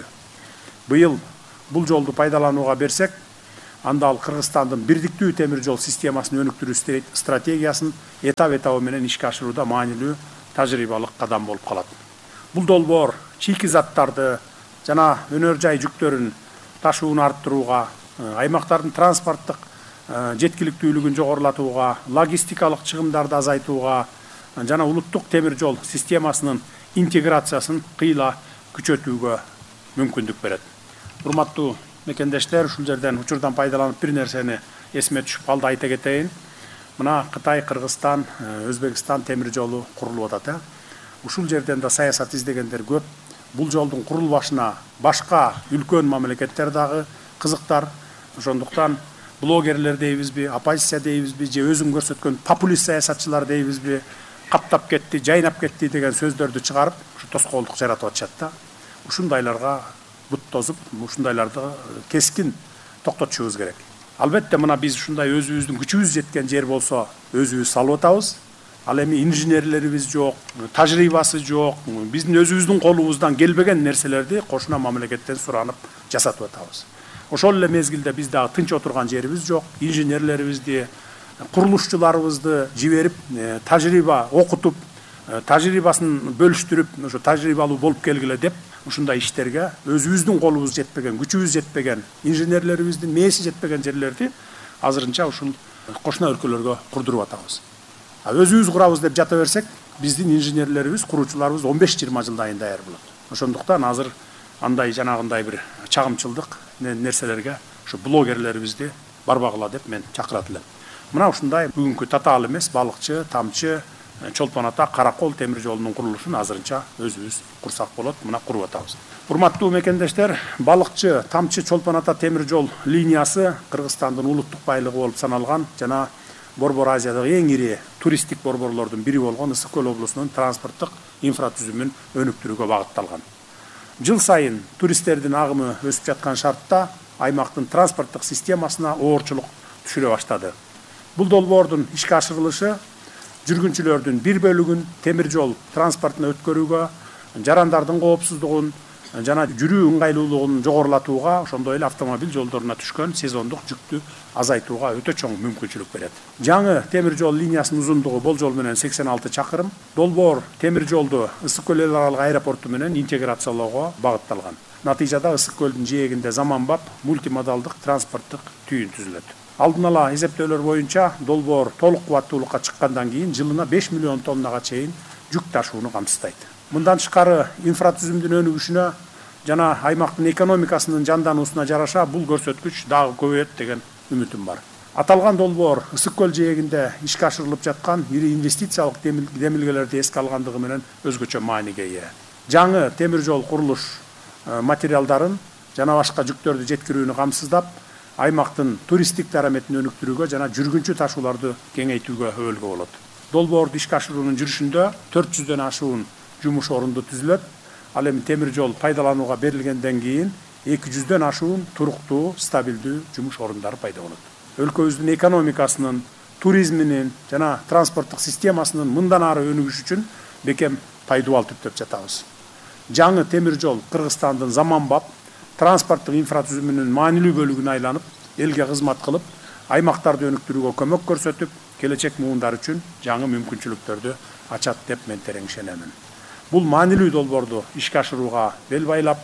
Быйыл бул жолду пайдаланууга берсек, анда ал Кыргызстандын бирдиктүү темир жол системасын өнүктүрүү стратегиясын этап-этабы менен ишке ашырууда маанилүү тажрыйбалык кадам болуп калат. Бул долбоор чийки заттарды жана өнөр жай жүктөрүн ташууну арттырууга, аймактардын транспорттук жеткиликтүүлүгүн жогорулатууга, логистикалык чыгымдарды азайтууга жана улуттук темир жол системасынын интеграциясын кыйла күчөтүүгө мүмкүндүк берет. Урматтуу мекендештер, ушул жерден учурдан пайдаланып бир нерсени эсиме түшүп калды, айта кетейин. Мына Кытай, Кыргызстан, Өзбекстан темир жолу курулуп атат. Ушул жерден да саясат издегендер көп. Бул жолдун курулбашына башка үлкөн мамлекеттер дагы кызыктар. Ошондуктан блогерлер дейбизби, оппозиция дейбизби, же өзүн көрсөткөн популист саясатчылар дейбизби, каптап кетти, жайнап кетти деген сөздөрдү чыгарып, ушу тоскоолдук жаратып атышат да. Ушундайларга бут тозуп, ушундайларды кескин токтотушубуз керек. Албетте мына биз ушундай өзүбүздүн күчүбүз жеткен жер болсо, өзүбүз салып атабыз. Ал эми инженерлерибиз жок, тажрыйбасы жок, биздин өзүбүздүн колубуздан келбеген нерселерди кошуна мамлекеттен суранып жасатып атабыз. Ошол эле мезгилде биз дагы тынч отурган жерибиз жок. Инженерлерибизди, курулушчуларыбызды жиберип, тажрыйба окутуп, тажрыйбасын бөлүштүрүп, ошо тажрыйбалуу болуп келгиле деп, ушундай иштерге өзүбүздүн колубуз жетпеген, күчүбүз жетпеген, инженерлерибиздин мээси жетпеген жерлерди азырынча ушул кошуна өлкөлөргө курдуруп атабыз. А өзүбүз курабыз деп жата берсек, биздин инженерлерибиз, куруучуларыбыз он беш жыйырма жылдан кийин даяр болот. Ошондуктан азыр андай жанагындай бир чагымчылдык нерселерге ушу блогерлерибизди барбагыла деп мен чакырат элем. Мына ушундай бүгүнкү татаал эмес Балыкчы, Тамчы, Чолпон ата, Каракол темир жолунун курулушун азырынча өзүбүз курсак болот, мына куруп атабыз. Урматтуу мекендештер, Балыкчы, Тамчы, Чолпон ата темир жол линиясы Кыргызстандын улуттук байлыгы болуп саналган жана Борбор Азиядагы эң ири туристтик борборлордун бири болгон Ысык көл облусунун транспорттук инфратүзүмүн өнүктүрүүгө багытталган. Жыл сайын туристтердин агымы өсүп жаткан шартта аймактын транспорттук системасына оорчулук түшүрө баштады. Бул долбоордун ишке ашырылышы жүргүнчүлөрдүн бир бөлүгүн темир жол транспортуна өткөрүүгө, жарандардын коопсуздугун жана жүрүү ыңгайлуулугун жогорулатууга, ошондой эле автомобиль жолдоруна түшкөн сезондук жүктү азайтууга өтө чоң мүмкүнчүлүк берет. Жаңы темир жол линиясынын узундугу болжол менен сексен алты чакырым. Долбоор темир жолду Ысык көл эл аралык аэропорту менен интеграциялоого багытталган. Натыйжада Ысык көлдүн жээгинде заманбап мультимодалдык транспорттук түйүн түзүлөт. Алдын ала эсептөөлөр боюнча долбоор толук кубаттуулукка чыккандан кийин жылына беш миллион тоннага чейин жүк ташууну камсыздайт. Мындан тышкары инфратүзүмдүн өнүгүшүнө жана аймактын экономикасынын жандануусуна жараша бул көрсөткүч дагы көбөйөт деген үмүтүм бар. Аталган долбоор Ысык көл жээгинде ишке ашырылып жаткан ири инвестициялык демилгелерди эске алгандыгы менен өзгөчө мааниге ээ. Жаңы темир жол курулуш материалдарын жана башка жүктөрдү жеткирүүнү камсыздап, аймактын туристтик дараметин өнүктүрүүгө жана жүргүнчү ташууларды кеңейтүүгө өбөлгө болот. Долбоорду ишке ашыруунун жүрүшүндө төрт жүздөн ашуун жумуш орунду түзүлөт. Ал эми темир жол пайдаланууга берилгенден кийин эки жүздөн ашуун туруктуу, стабилдүү жумуш орундары пайда болот. Өлкөбүздүн экономикасынын, туризминин жана транспорттук системасынын мындан ары өнүгүшү үчүн бекем пайдубал түптөп жатабыз. Жаңы темир жол Кыргызстандын заманбап транспорттук инфратүзүмүнүн маанилүү бөлүгүнө айланып, элге кызмат кылып, аймактарды өнүктүрүүгө көмөк көрсөтүп, келечек муундар үчүн жаңы мүмкүнчүлүктөрдү ачат деп мен терең ишенемин. Бул маанилүү долбоорду ишке ашырууга бел байлап,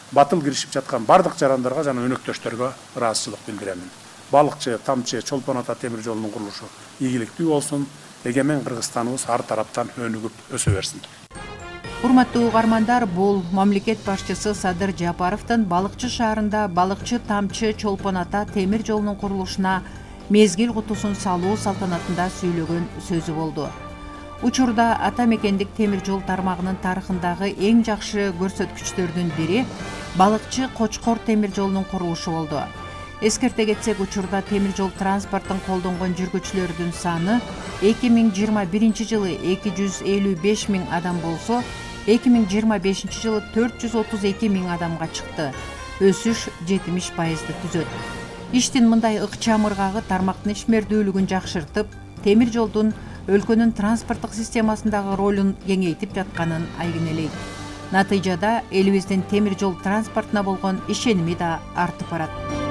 батыл киришип жаткан бардык жарандарга жана өнөктөштөргө ыраазычылык билдиремин. Балыкчы, тамчы, Чолпон Ата темир жолунун курулушу ийгиликтүү болсун. Эгемен Кыргызстаныбыз ар тараптан өнүгүп өсө берсин. Урматтуу угармандар, бул мамлекет башчысы Садыр Жапаровдун Балыкчы шаарында Балыкчы, тамчы, Чолпон Ата темир жолунун курулушуна мезгил кутусун салуу салтанатында сүйлөгөн сөзү болду. Учурда ата мекендик темир жол тармагынын тарыхындагы эң жакшы көрсөткүчтөрдүн бири Балыкчы Кочкор темир жолунун курулушу болду. Эскерте кетсек, учурда темир жол транспортун колдонгон жүргүчүлөрдүн саны эки миң жыйырма биринчи жылы эки жүз элүү беш миң адам болсо, эки миң жыйырма бешинчи жылы төрт жүз отуз эки миң адамга чыкты. Өсүш жетимиш пайызды түзөт. Иштин мындай ыкчам ыргагы тармактын ишмердүүлүгүн жакшыртып, темир жолдун өлкөнүн транспорттук системасындагы ролун кеңейтип жатканын айгинелейт. Натыйжада элибиздин темир жол транспортуна болгон ишеними да артып барат.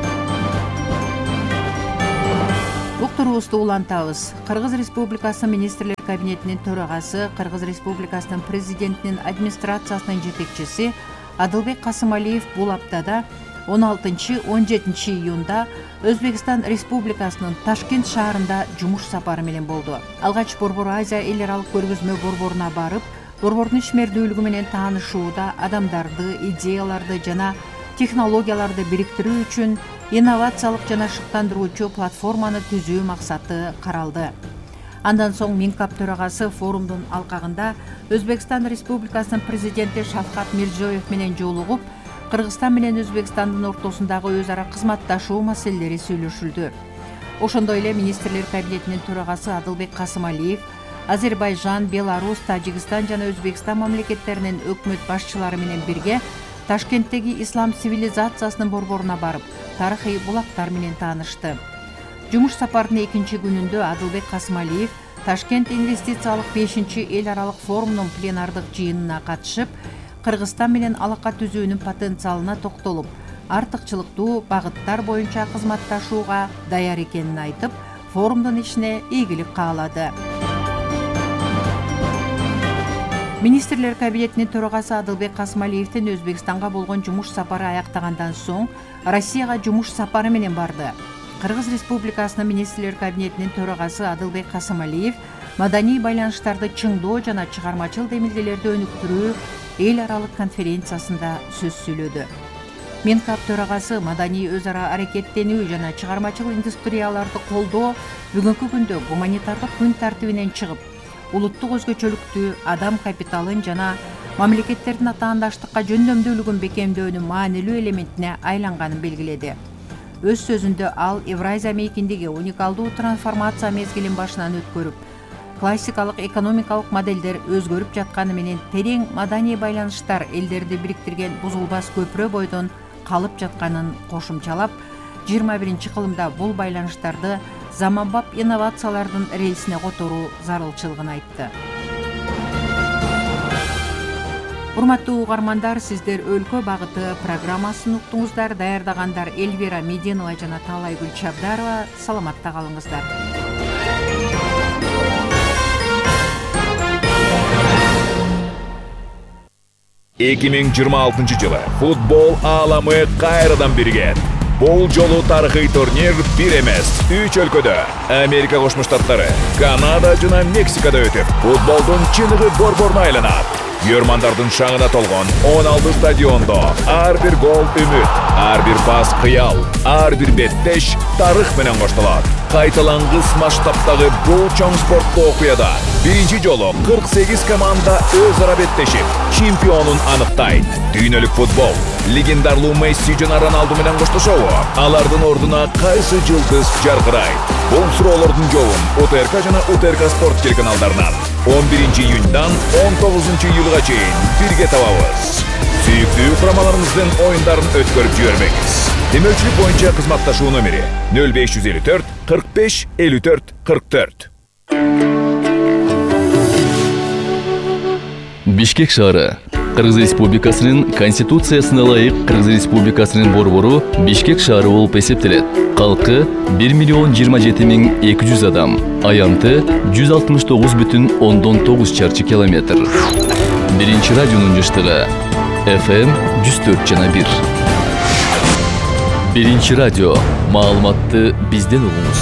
Уктуруубузду улантабыз. Кыргыз Республикасы Министрлер Кабинетинин төрагасы, Кыргыз Республикасынын президентинин администрациясынын жетекчиси Адылбек Касымалиев бул аптада он алтынчы — он жетинчи июнда Өзбекстан Республикасынын Ташкент шаарында жумуш сапары менен болду. Алгач Борбор Азия эл аралык көргөзмө борборуна барып, борбордун ишмердүүлүгү менен таанышууда адамдарды, идеяларды жана технологияларды бириктирүү үчүн инновациялык жана шыктандыруучу платформаны түзүү максаты каралды. Андан соң Минкап төрагасы форумдун алкагында Өзбекстан Республикасынын президенти Шавкат Мирзиёев менен жолугуп, Кыргызстан менен Өзбекстандын ортосундагы өз ара кызматташуу маселелери сүйлөшүлдү. Ошондой эле Министрлер Кабинетинин төрагасы Адылбек Касымалиев Азербайжан, Беларусь, Тажикстан жана Өзбекстан мамлекеттеринин өкмөт башчылары менен бирге Ташкенттеги ислам цивилизациясынын борборуна барып, тарыхый булактар менен таанышты. Жумуш сапарынын экинчи күнүндө Адылбек Касымалиев Ташкент инвестициялык бешинчи эл аралык форумунун пленардык жыйынына катышып, Кыргызстан менен алака түзүүнүн потенциалына токтолуп, артыкчылыктуу багыттар боюнча кызматташууга даяр экенин айтып, форумдун ишине ийгилик каалады. Министрлер Кабинетинин төрагасы Адылбек Касымалиевдин Өзбекстанга болгон жумуш сапары аяктагандан соң Россияга жумуш сапары менен барды. Кыргыз Республикасынын Министрлер Кабинетинин төрагасы Адылбек Касымалиев маданий байланыштарды чыңдоо жана чыгармачыл демилгелерди өнүктүрүү эл аралык конференциясында сөз сүйлөдү. Минкап төрагасы маданий өз ара аракеттенүү жана чыгармачыл индустрияларды колдоо бүгүнкү күндө гуманитардык күн тартибинен чыгып, улуттук өзгөчөлүктү, адам капиталын жана мамлекеттердин атаандаштыкка жөндөмдүүлүгүн бекемдөөнүн маанилүү элементине айланганын белгиледи. Өз сөзүндө ал Евразия мейкиндеги уникалдуу трансформация мезгилин башынан өткөрүп, классикалык экономикалык моделдер өзгөрүп жатканы менен терең маданий байланыштар элдерди бириктирген бузулбас көпүрө бойдон калып жатканын кошумчалап, жыйырма биринчи кылымда бул байланыштарды заманбап инновациялардын рельсине которуу зарылчылыгын айтты. Урматтуу угармандар, сиздер Өлкө багыты программасын уктуңуздар. Даярдагандар Эльвира Меденова жана Таалайгүл Чабдарова. Саламатта калыңыздар. эки миң жыйырма алтынчы жылы футбол ааламы кайрадан биригет. Бул жолу тарыхый турнир бир эмес, үч өлкөдө Америка Кошмо Штаттары, Канада жана Мексикада өтүп, футболдун чыныгы борборуна айланат. Көрмандардын шаңына толгон он алты стадиондо ар бир гол үмүт, ар бир пас кыял, ар бир беттеш тарых менен коштолот. Кайталангыс масштабтагы бул чоң спорттук окуяда биринчи жолу кырк сегиз команда өз ара беттешип, чемпионун аныктайт. Дүйнөлүк футбол легендарлуу Месси жана Роналду менен коштошобу? Алардын ордуна кайсы жылдыз жаркырайт? Бул суроолордун жообун УТРК жана УТРК спорт телеканалдарынан он биринчи июньдан он тогузунчу июлга чейин бирге табабыз. Сүйүктүү курамаларыбыздын оюндарын өткөрүп жибербеңиз. Демөөлчүлүк боюнча кызматташуу номери нөл беш жүз элүү төрт кырк беш элүү төрт кырк төрт. Бишкек шаары. Кыргыз Республикасынын Конституциясына ылайык Кыргыз Республикасынын борбору Бишкек шаары болуп эсептелет. Калкы бир миллион жыйырма жети миң эки жүз адам. Аянты жүз алтымыш тогуз бүтүн ондон тогуз чарчы километр. Биринчи радионун жыштыгы. эф эм жүз төрт жана бир. Биринчи радио. Маалыматты бизден угуңуз.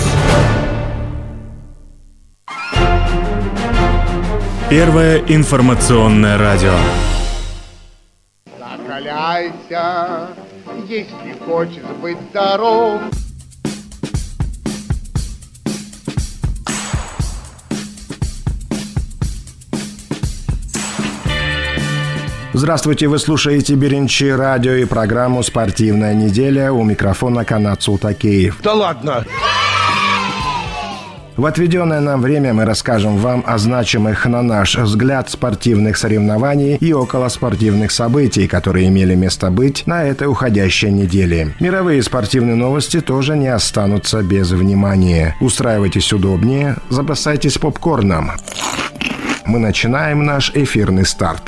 Первое информационное радио. Закаляйся, если хочешь быть здоров. Здравствуйте, вы слушаете Биринчи радио и программу «Спортивная неделя». У микрофона Канат Султакеев. Да ладно! В отведенное нам время мы расскажем вам о значимых, на наш взгляд, спортивных соревнований и околоспортивных событий, которые имели место быть на этой уходящей неделе. Мировые спортивные новости тоже не останутся без внимания. Устраивайтесь удобнее, запасайтесь попкорном. Мы начинаем наш эфирный старт.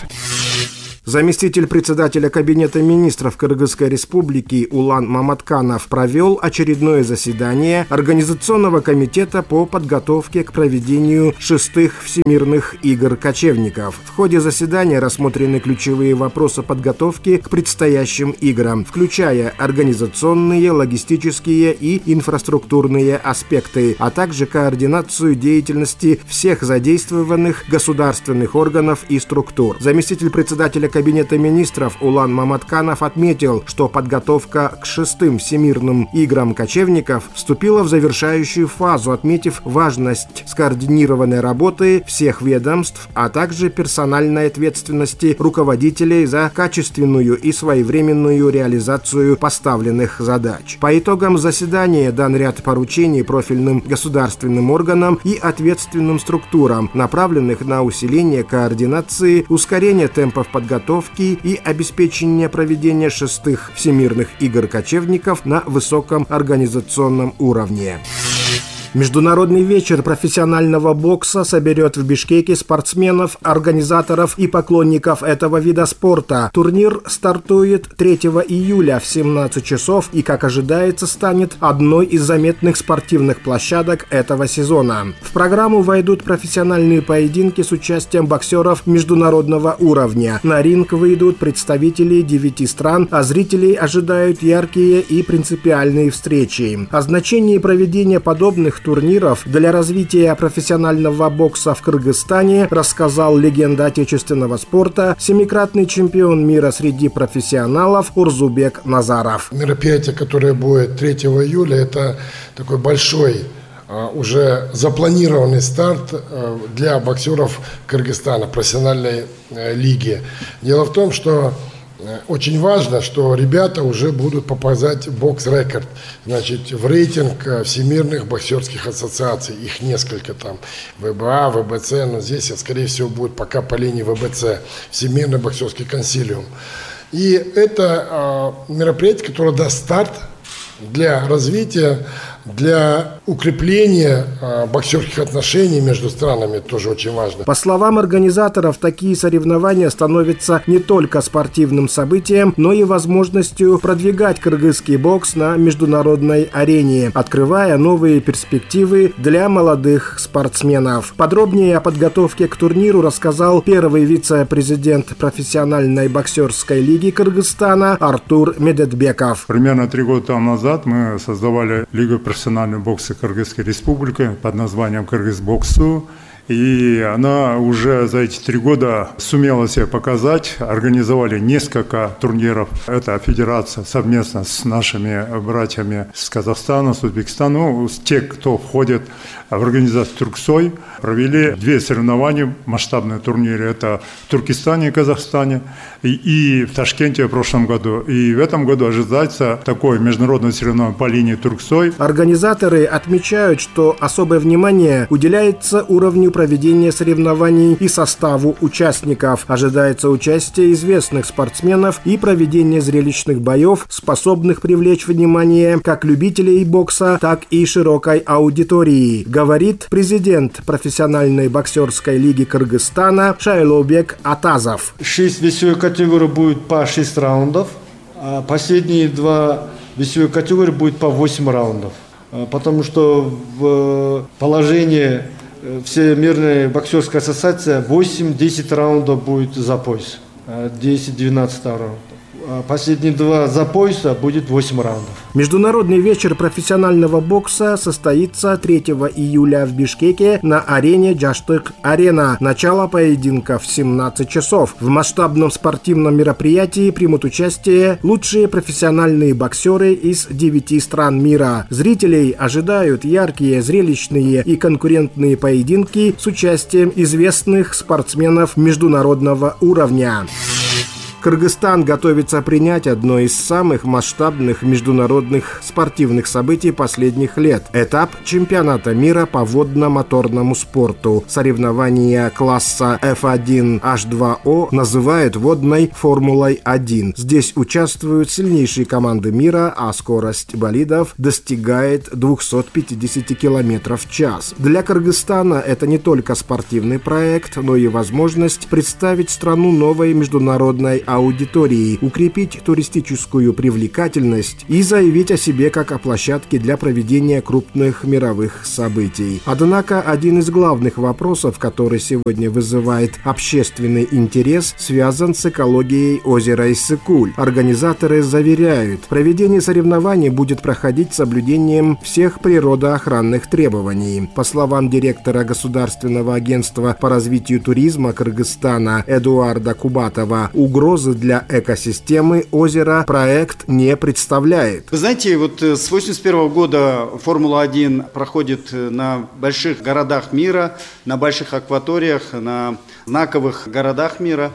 Заместитель председателя Кабинета министров Кыргызской республики Улан Маматканов провел очередное заседание Организационного комитета по подготовке к проведению шестых Всемирных игр кочевников. В ходе заседания рассмотрены ключевые вопросы подготовки к предстоящим играм, включая организационные, логистические и инфраструктурные аспекты, а также координацию деятельности всех задействованных государственных органов и структур. Заместитель председателя Кабинета министров Улан Маматканов отметил, что подготовка к шестым Всемирным играм кочевников вступила в завершающую фазу, отметив важность скоординированной работы всех ведомств, а также персональной ответственности руководителей за качественную и своевременную реализацию поставленных задач. По итогам заседания дан ряд поручений профильным государственным органам и ответственным структурам, направленных на усиление координации, ускорение темпов подготовки и обеспечение проведения шестых Всемирных игр кочевников на высоком организационном уровне. Международный вечер профессионального бокса соберет в Бишкеке спортсменов, организаторов и поклонников этого вида спорта. Турнир стартует третьего июля в семнадцать часов и, как ожидается, станет одной из заметных спортивных площадок этого сезона. В программу войдут профессиональные поединки с участием боксеров международного уровня. На ринг выйдут представители девяти стран, а зрителей ожидают яркие и принципиальные встречи. О значении проведения подобных турниров для развития профессионального бокса в Кыргызстане рассказал легенда отечественного спорта, семикратный чемпион мира среди профессионалов Урзубек Назаров. Мероприятие, которое будет третьего июля, это такой большой, уже запланированный старт для боксеров Кыргызстана, профессиональной лиги. Дело в том, что очень важно, что ребята уже будут попадать в бокс-рекорд, значит, в рейтинг всемирных боксерских ассоциаций. Их несколько там, вэ бэ а, вэ бэ цэ, но здесь, скорее всего, будет пока по линии вэ бэ цэ, Всемирный боксерский консилиум. И это э, мероприятие, которое даст старт для развития, для укрепления э, боксерских отношений между странами, тоже очень важно. По словам организаторов, такие соревнования становятся не только спортивным событием, но и возможностью продвигать кыргызский бокс на международной арене, открывая новые перспективы для молодых спортсменов. Подробнее о подготовке к турниру рассказал первый вице-президент профессиональной боксерской лиги Кыргызстана Артур Медетбеков. Примерно три года тому назад мы создавали Лигу профессионального бокса Кыргызской республики под названием «Кыргызбоксу». И она уже за эти три года сумела себя показать. Организовали несколько турниров. Это федерация совместно с нашими братьями с Казахстана, с Узбекистана, ну, те, кто входит в организацию Турксой, провели две соревнования, масштабные турниры. Это в Туркестане и Казахстане, и, и в Ташкенте в прошлом году. И в этом году ожидается такое международное соревнование по линии Турксой. Организаторы отмечают, что особое внимание уделяется уровню проведения соревнований и составу участников. Ожидается участие известных спортсменов и проведение зрелищных боев, способных привлечь внимание как любителей бокса, так и широкой аудитории, говорит президент профессиональной боксерской лиги Кыргызстана Шайлоубек Атазов. Шесть весовых категорий будет по шесть раундов, а последние два весовых категории будет по восемь раундов. Потому что в положении Всемирная боксерская ассоциация восемь-десять раундов будет за пояс. десять-двенадцать раундов. А последние два за пояса будет восемь раундов. Международный вечер профессионального бокса состоится третьего июля в Бишкеке на арене Джаштык-Арена. Начало поединка в семнадцать часов. В масштабном спортивном мероприятии примут участие лучшие профессиональные боксеры из девяти стран мира. Зрителей ожидают яркие, зрелищные и конкурентные поединки с участием известных спортсменов международного уровня. Кыргызстан готовится принять одно из самых масштабных международных спортивных событий последних лет – этап чемпионата мира по водно-моторному спорту. Соревнования класса эф один эйч два о называют водной Формулой один. Здесь участвуют сильнейшие команды мира, а скорость болидов достигает двухсот пятидесяти километров в час. Для Кыргызстана это не только спортивный проект, но и возможность представить страну новой международной аудитории, укрепить туристическую привлекательность и заявить о себе как о площадке для проведения крупных мировых событий. Однако один из главных вопросов, который сегодня вызывает общественный интерес, связан с экологией озера Иссык-Куль. Организаторы заверяют, проведение соревнований будет проходить с соблюдением всех природоохранных требований. По словам директора Государственного агентства по развитию туризма Кыргызстана Эдуарда Кубатова, угрозы для экосистемы озера проект не представляет. Вы знаете, вот с восемьдесят первого года Формула один проходит на больших городах мира, на больших акваториях, на знаковых городах мира.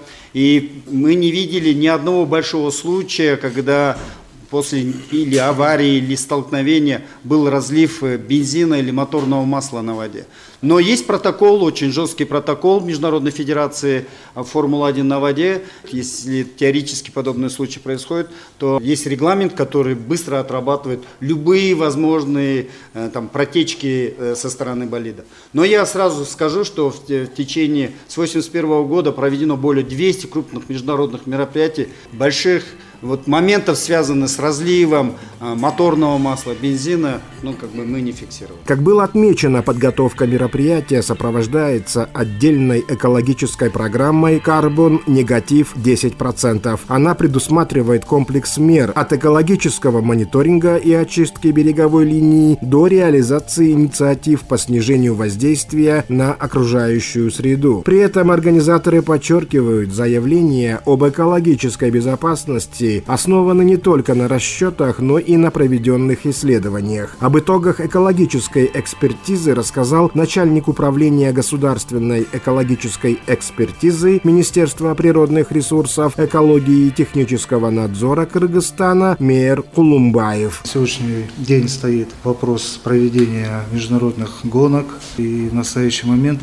И мы не видели ни одного большого случая, когда после или аварии, или столкновения был разлив бензина или моторного масла на воде. Но есть протокол, очень жесткий протокол Международной Федерации Формула один на воде. Если теоретически подобные случаи происходят, то есть регламент, который быстро отрабатывает любые возможные там, протечки со стороны болида. Но я сразу скажу, что в течение с восемьдесят первого года проведено более двухсот крупных международных мероприятий, больших вот моментов, связанных с разливом моторного масла, бензина, ну, как бы мы не фиксировали. Как было отмечено, подготовка мероприятия сопровождается отдельной экологической программой «Карбон Негатив десять процентов». Она предусматривает комплекс мер от экологического мониторинга и очистки береговой линии до реализации инициатив по снижению воздействия на окружающую среду. При этом организаторы подчеркивают, заявления об экологической безопасности основаны не только на расчетах, но и на проведенных исследованиях. Об итогах экологической экспертизы рассказал начальник управления государственной экологической экспертизы Министерства природных ресурсов, экологии и технического надзора Кыргызстана Мейер Кулумбаев. Сегодняшний день стоит вопрос проведения международных гонок, и в настоящий момент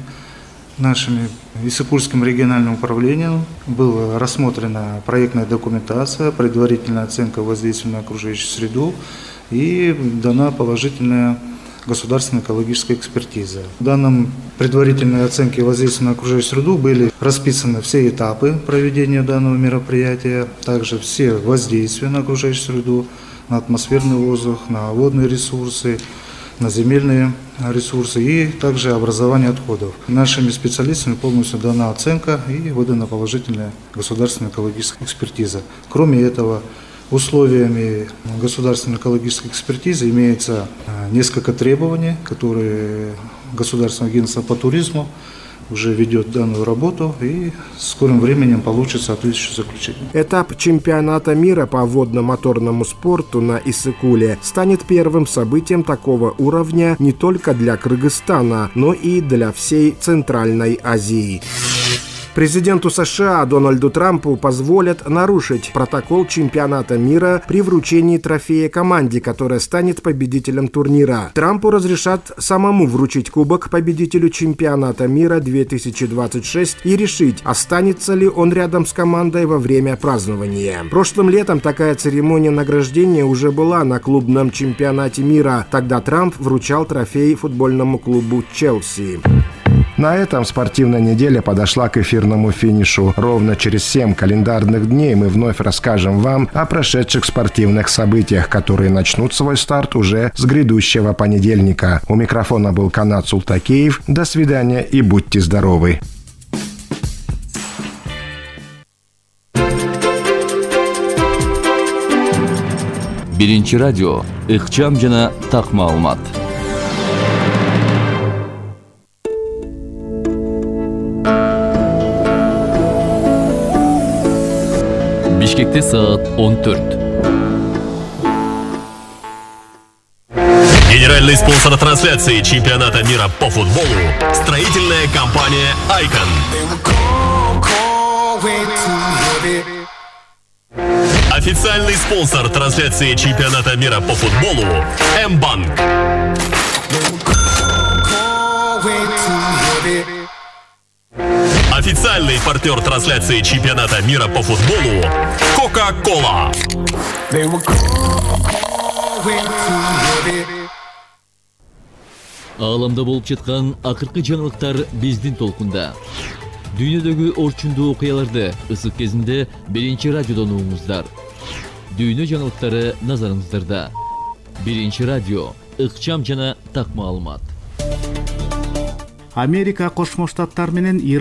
нашим Иссык-Кульским региональным управлением была рассмотрена проектная документация, предварительная оценка воздействия на окружающую среду и дана положительная государственная экологическая экспертиза. В данном предварительной оценке воздействия на окружающую среду были расписаны все этапы проведения данного мероприятия, также все воздействия на окружающую среду, на атмосферный воздух, на водные ресурсы, на земельные ресурсы и также образование отходов. Нашими специалистами полностью дана оценка и выдана положительная государственная экологическая экспертиза. Кроме этого, условиями государственной экологической экспертизы имеется несколько требований, которые Государственное агентство по туризму уже ведет данную работу и в скором временем получит соответствующее заключение. Этап чемпионата мира по водно-моторному спорту на Иссык-Куле станет первым событием такого уровня не только для Кыргызстана, но и для всей Центральной Азии. Президенту США Дональду Трампу позволят нарушить протокол чемпионата мира при вручении трофея команде, которая станет победителем турнира. Трампу разрешат самому вручить кубок победителю чемпионата мира две тысячи двадцать шесть и решить, останется ли он рядом с командой во время празднования. Прошлым летом такая церемония награждения уже была на клубном чемпионате мира. Тогда Трамп вручал трофей футбольному клубу «Челси». На этом спортивная неделя подошла к эфирному финишу. Ровно через семь календарных дней мы вновь расскажем вам о прошедших спортивных событиях, которые начнут свой старт уже с грядущего понедельника. У микрофона был Канат Султакеев. До свидания и будьте здоровы! Биринчи радио, ыкчам жана так маалымат. Бишкекте саат он төрт. Генеральный спонсор трансляции чемпионата мира по футболу – строительная компания «Айкон». Официальный спонсор трансляции чемпионата мира по футболу – М-банк. Официальный партнер трансляции чемпионата мира по футболу – Кока-Кола. Ааламда болуп жаткан акыркы жаңылыктар биздин толкунда. Дүйнөдөгү орчундуу окуяларды ысык кезинде биринчи радиодон угуңуздар. Дүйнө жаңылыктары назарыңыздарда. Биринчи радио, ыкчам жана так маалымат. Америка Кошмо Штаттар менен